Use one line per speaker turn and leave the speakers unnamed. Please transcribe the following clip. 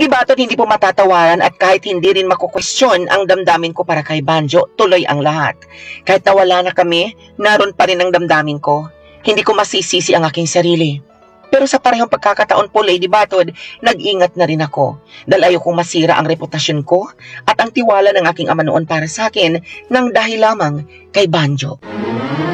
Di ba at hindi po matatawaran at kahit hindi rin makukwestiyon ang damdamin ko para kay Banjo, tuloy ang lahat. Kahit nawala na kami, naroon pa rin ang damdamin ko. Hindi ko masisisi ang aking sarili. Pero sa parehong pagkakataon po, Lady Batod, nag-ingat na rin ako dahil ayokong masira ang reputasyon ko at ang tiwala ng aking ama noon para sa akin nang dahil lamang kay Banjo.